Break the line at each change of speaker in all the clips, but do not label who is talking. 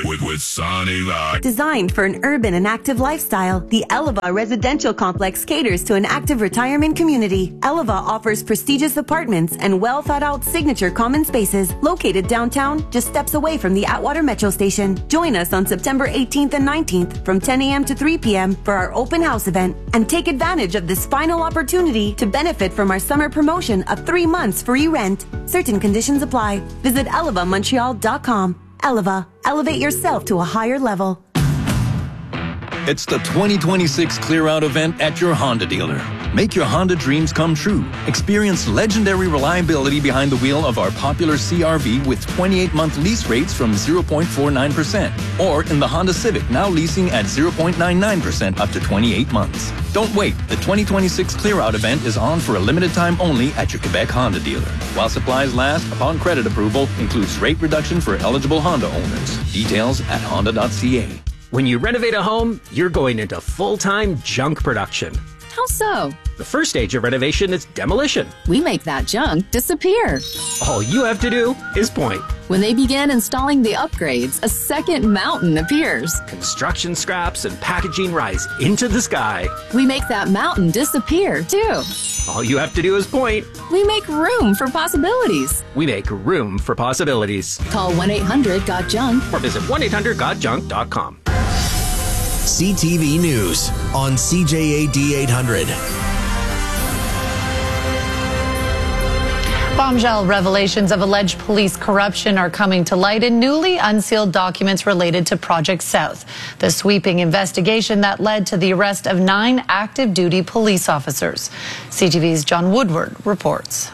with Sunny Light.
Designed for an urban and active lifestyle, the Eleva Residential Complex caters to an active retirement community. Eleva offers prestigious apartments and well-thought-out signature common spaces located downtown, just steps away from the Atwater Metro Station. Join us on September 18th and 19th from 10 a.m. to 3 p.m. for our open house event, and take advantage of this final opportunity to benefit from our summer promotion of 3 months free rent. Certain conditions apply. Visit elevamontreal.com. Eleva, elevate yourself to a higher level.
It's the 2026 Clear Out event at your Honda dealer. Make your Honda dreams come true. Experience legendary reliability behind the wheel of our popular CR-V with 28-month lease rates from 0.49%. Or in the Honda Civic, now leasing at 0.99% up to 28 months. Don't wait. The 2026 Clear Out event is on for a limited time only at your Quebec Honda dealer. While supplies last, upon credit approval, includes rate reduction for eligible Honda owners. Details at honda.ca.
When you renovate a home, you're going into full-time junk production.
How so?
The first stage of renovation is demolition.
We make that junk disappear.
All you have to do is point.
When they begin installing the upgrades, a second mountain appears.
Construction scraps and packaging rise into the sky.
We make that mountain disappear, too.
All you have to do is point.
We make room for possibilities.
We make room for possibilities.
Call 1-800-GOT-JUNK
or visit 1-800-GOT-JUNK.com.
CTV News on CJAD 800.
Bombshell revelations of alleged police corruption are coming to light in newly unsealed documents related to Project South, the sweeping investigation that led to the arrest of 9 active duty police officers. CTV's John Woodward reports.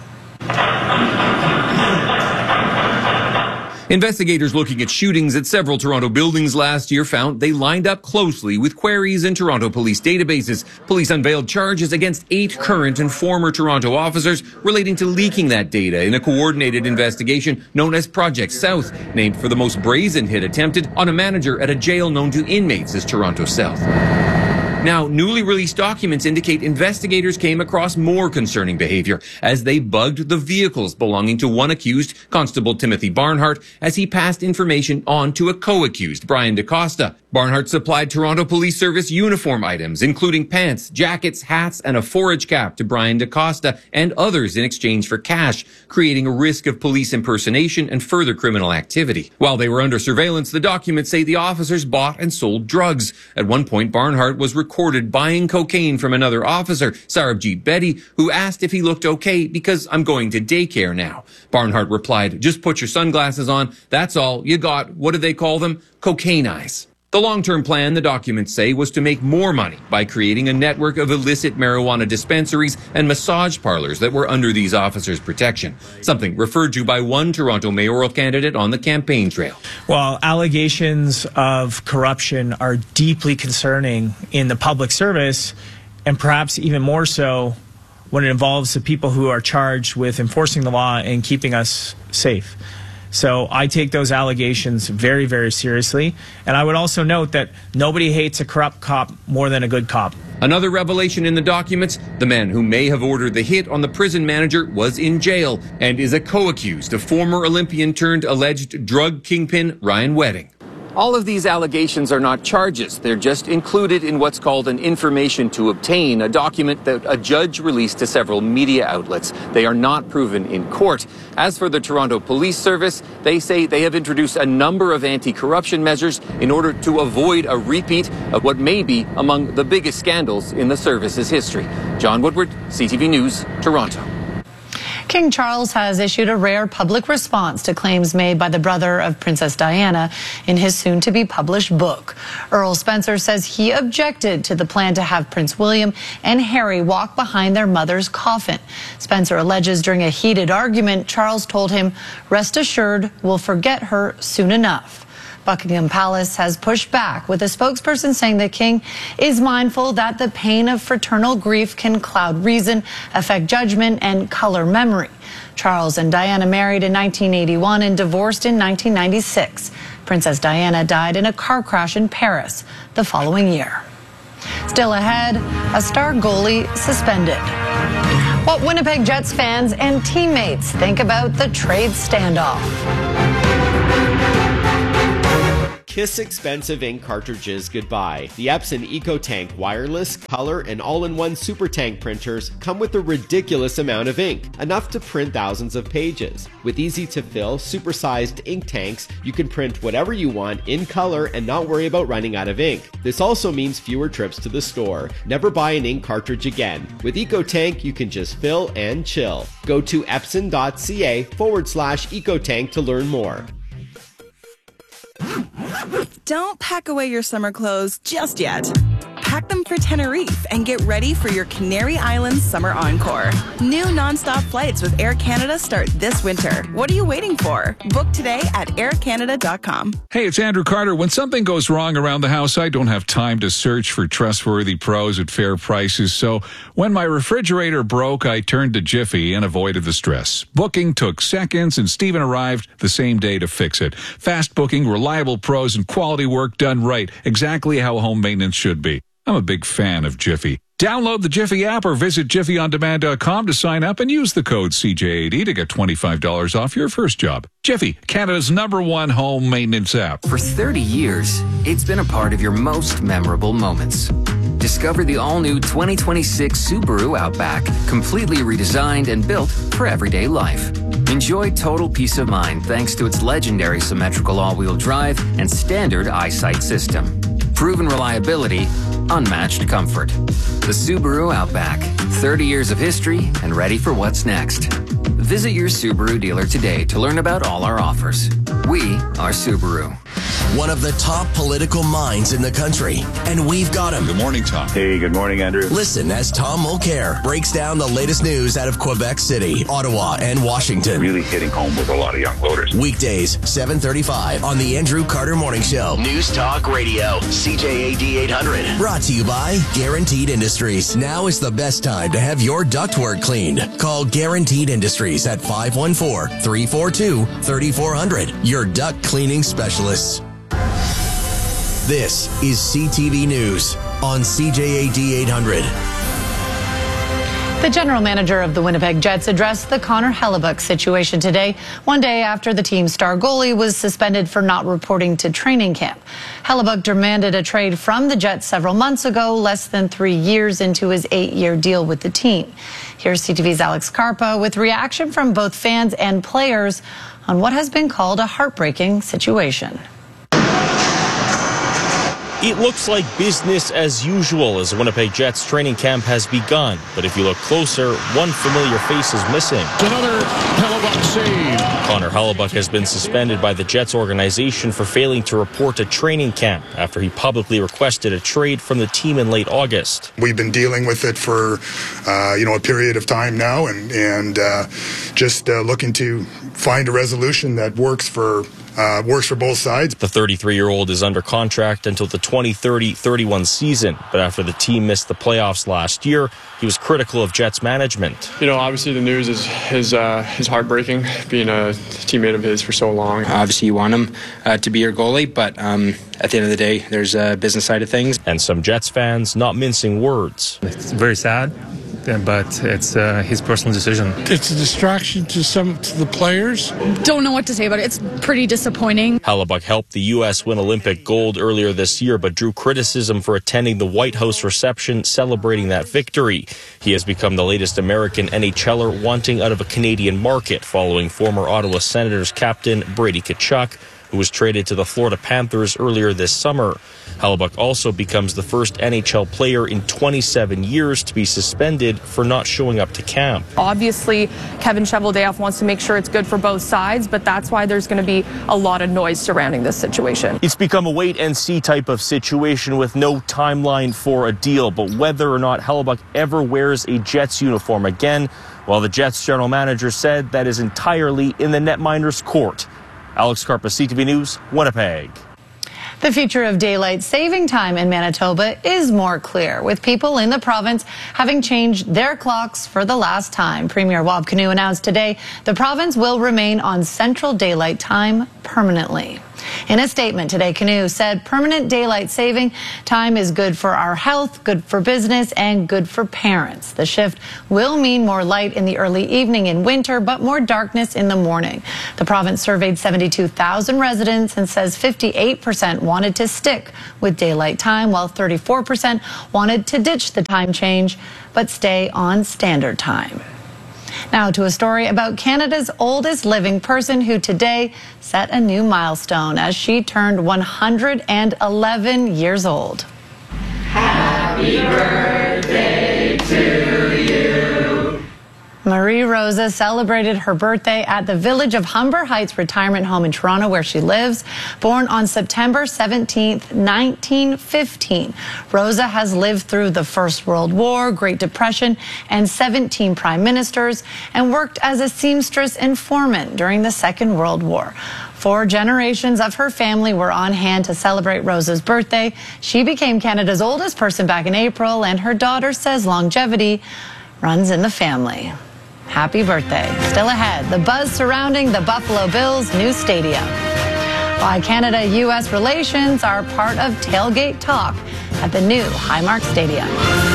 Investigators looking at shootings at several Toronto buildings last year found they lined up closely with queries in Toronto police databases. Police unveiled charges against 8 current and former Toronto officers relating to leaking that data in a coordinated investigation known as Project South, named for the most brazen hit attempted on a manager at a jail known to inmates as Toronto South. Now, newly released documents indicate investigators came across more concerning behavior as they bugged the vehicles belonging to one accused, Constable Timothy Barnhart, as he passed information on to a co-accused, Brian DaCosta. Barnhart supplied Toronto Police Service uniform items, including pants, jackets, hats, and a forage cap to Brian DaCosta and others in exchange for cash, creating a risk of police impersonation and further criminal activity. While they were under surveillance, the documents say the officers bought and sold drugs. At one point, Barnhart was recorded buying cocaine from another officer, Sarabjit Bedi, who asked if he looked okay because I'm going to daycare now. Barnhart replied, "Just put your sunglasses on. That's all. You got, what do they call them? Cocaine eyes." The long-term plan, the documents say, was to make more money by creating a network of illicit marijuana dispensaries and massage parlors that were under these officers' protection, something referred to by one Toronto mayoral candidate on the campaign trail.
Well, allegations of corruption are deeply concerning in the public service, and perhaps even more so when it involves the people who are charged with enforcing the law and keeping us safe. So I take those allegations very, very seriously. And I would also note that nobody hates a corrupt cop more than a good cop.
Another revelation in the documents, the man who may have ordered the hit on the prison manager was in jail and is a co-accused of former Olympian turned alleged drug kingpin Ryan Wedding.
All of these allegations are not charges. They're just included in what's called an information to obtain, a document that a judge released to several media outlets. They are not proven in court. As for the Toronto Police Service, they say they have introduced a number of anti-corruption measures in order to avoid a repeat of what may be among the biggest scandals in the service's history. John Woodward, CTV News, Toronto.
King Charles has issued a rare public response to claims made by the brother of Princess Diana in his soon-to-be published book. Earl Spencer says he objected to the plan to have Prince William and Harry walk behind their mother's coffin. Spencer alleges during a heated argument, Charles told him, "Rest assured, we'll forget her soon enough." Buckingham Palace has pushed back, with a spokesperson saying the king is mindful that the pain of fraternal grief can cloud reason, affect judgment, and color memory. Charles and Diana married in 1981 and divorced in 1996. Princess Diana died in a car crash in Paris the following year. Still ahead, a star goalie suspended. What Winnipeg Jets fans and teammates think about the trade standoff.
Kiss expensive ink cartridges goodbye. The Epson EcoTank wireless, color, and all-in-one Super Tank printers come with a ridiculous amount of ink, enough to print thousands of pages. With easy-to-fill, super-sized ink tanks, you can print whatever you want in color and not worry about running out of ink. This also means fewer trips to the store. Never buy an ink cartridge again. With EcoTank, you can just fill and chill. Go to epson.ca/EcoTank to learn more.
Don't pack away your summer clothes just yet. Pack them for Tenerife and get ready for your Canary Islands Summer Encore. New nonstop flights with Air Canada start this winter. What are you waiting for? Book today at aircanada.com.
Hey, it's Andrew Carter. When something goes wrong around the house, I don't have time to search for trustworthy pros at fair prices. So when my refrigerator broke, I turned to Jiffy and avoided the stress. Booking took seconds, and Steven arrived the same day to fix it. Fast booking, reliable pros, and quality work done right. Exactly how home maintenance should be. I'm a big fan of Jiffy. Download the Jiffy app or visit jiffyondemand.com to sign up and use the code CJAD to get $25 off your first job. Jiffy, Canada's #1 home maintenance app.
For 30 years, it's been a part of your most memorable moments. Discover the all-new 2026 Subaru Outback, completely redesigned and built for everyday life. Enjoy total peace of mind thanks to its legendary symmetrical all-wheel drive and standard eyesight system. Proven reliability, unmatched comfort. The Subaru Outback, 30 years of history and ready for what's next. Visit your Subaru dealer today to learn about all our offers. We are Subaru.
One of the top political minds in the country, and we've got him.
Good morning, Tom.
Hey, good morning, Andrew.
Listen as Tom Mulcair breaks down the latest news out of Quebec City, Ottawa, and Washington.
Really hitting home with a lot of young voters.
Weekdays, 7:35 on the Andrew Carter Morning Show. News Talk Radio, CJAD 800. Brought to you by Guaranteed Industries. Now is the best time to have your ductwork cleaned. Call Guaranteed Industries at 514-342-3400. Your duct cleaning specialists. This is CTV News on CJAD 800.
The general manager of the Winnipeg Jets addressed the Connor Hellebuyck situation today, one day after the team's star goalie was suspended for not reporting to training camp. Hellebuyck demanded a trade from the Jets several months ago, less than 3 years into his 8-year deal with the team. Here's CTV's Alex Carpa with reaction from both fans and players on what has been called a heartbreaking situation.
It looks like business as usual as the Winnipeg Jets training camp has begun. But if you look closer, one familiar face is missing.
Another Hellebuyck save.
Connor Hellebuyck has been suspended by the Jets organization for failing to report to training camp after he publicly requested a trade from the team in late August.
We've been dealing with it for a period of time now, and just looking to find a resolution that works for both sides.
The 33-year-old is under contract until the 2030-31 season, but after the team missed the playoffs last year, he was critical of Jets management.
Obviously the news is heartbreaking, being a teammate of his for so long.
Obviously you want him to be your goalie, but at the end of the day, there's a business side of things.
And some Jets fans not mincing words.
It's very sad, but it's his personal decision.
It's a distraction to the players.
Don't know what to say about it. It's pretty disappointing.
Hellebuyck helped the U.S. win Olympic gold earlier this year, but drew criticism for attending the White House reception celebrating that victory. He has become the latest American NHLer wanting out of a Canadian market, following former Ottawa Senators captain Brady Tkachuk, who was traded to the Florida Panthers earlier this summer. Hellebuyck also becomes the first NHL player in 27 years to be suspended for not showing up to camp.
Obviously, Kevin Cheveldayoff wants to make sure it's good for both sides, but that's why there's going to be a lot of noise surrounding this situation.
It's become a wait-and-see type of situation with no timeline for a deal, but whether or not Hellebuyck ever wears a Jets uniform again, well, the Jets general manager said that is entirely in the netminder's court. Alex Carpa, CTV News, Winnipeg.
The future of daylight saving time in Manitoba is more clear, with people in the province having changed their clocks for the last time. Premier Wab Kinew announced today the province will remain on Central Daylight Time permanently. In a statement today, Canoe said permanent daylight saving time is good for our health, good for business, and good for parents. The shift will mean more light in the early evening in winter, but more darkness in the morning. The province surveyed 72,000 residents and says 58% wanted to stick with daylight time, while 34% wanted to ditch the time change but stay on standard time. Now to a story about Canada's oldest living person who today set a new milestone as she turned 111 years old. Happy birthday to you. Marie Rosa celebrated her birthday at the Village of Humber Heights retirement home in Toronto, where she lives. Born on September 17, 1915, Rosa has lived through the First World War, Great Depression, and 17 prime ministers, and worked as a seamstress and foreman during the Second World War. 4 generations of her family were on hand to celebrate Rosa's birthday. She became Canada's oldest person back in April, and her daughter says longevity runs in the family. Happy birthday. Still ahead, the buzz surrounding the Buffalo Bills' new stadium. Why Canada-U.S. relations are part of tailgate talk at the new Highmark Stadium.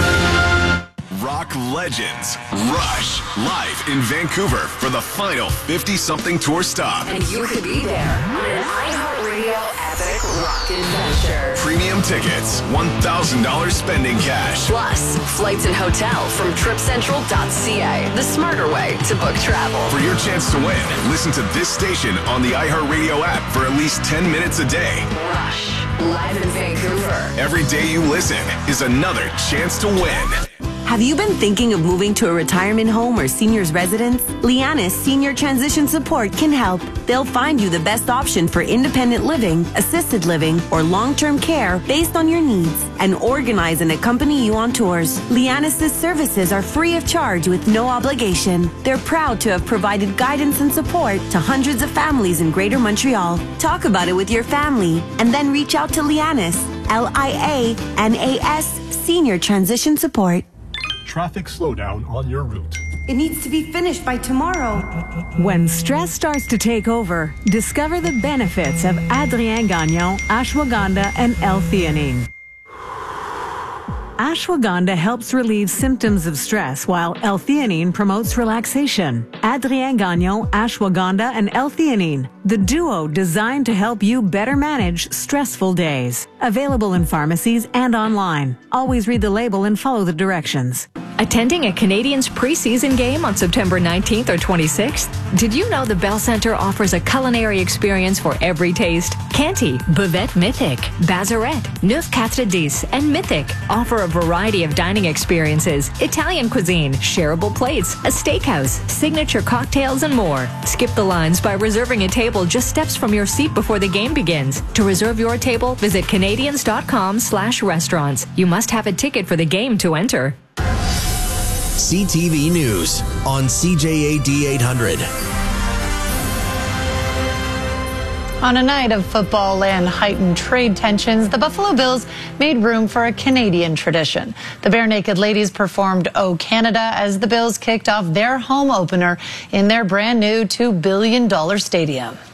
Rock legends Rush live in Vancouver for the final 50-something tour stop.
And you could be there on an iHeartRadio epic rock adventure.
Premium tickets, $1,000 spending cash.
Plus, flights and hotel from tripcentral.ca, the smarter way to book travel.
For your chance to win, listen to this station on the iHeartRadio app for at least 10 minutes a day.
Rush, live in Vancouver.
Every day you listen is another chance to win.
Have you been thinking of moving to a retirement home or senior's residence? Lianis Senior Transition Support can help. They'll find you the best option for independent living, assisted living, or long-term care based on your needs and organize and accompany you on tours. Lianis' services are free of charge with no obligation. They're proud to have provided guidance and support to hundreds of families in Greater Montreal. Talk about it with your family and then reach out to Lianis, Lianas Senior Transition Support.
Traffic slowdown on your route.
It needs to be finished by tomorrow.
When stress starts to take over, discover the benefits of Adrien Gagnon, ashwagandha, and L-theanine. Ashwagandha helps relieve symptoms of stress, while L-theanine promotes relaxation. Adrien Gagnon, ashwagandha, and L-theanine, the duo designed to help you better manage stressful days. Available in pharmacies and online. Always read the label and follow the directions.
Attending a Canadiens preseason game on September 19th or 26th? Did you know the Bell Centre offers a culinary experience for every taste? Canty, Buvette Mythic, Bazarette, Neuf Quatre Dix, and Mythic offer a variety of dining experiences, Italian cuisine, shareable plates, a steakhouse, signature cocktails, and more. Skip the lines by reserving a table just steps from your seat before the game begins. To reserve your table, visit Canadiens.com/restaurants. You must have a ticket for the game to enter.
CTV News on CJAD 800.
On a night of football and heightened trade tensions, the Buffalo Bills made room for a Canadian tradition. The Bare Naked Ladies performed O Canada as the Bills kicked off their home opener in their brand new $2 billion stadium.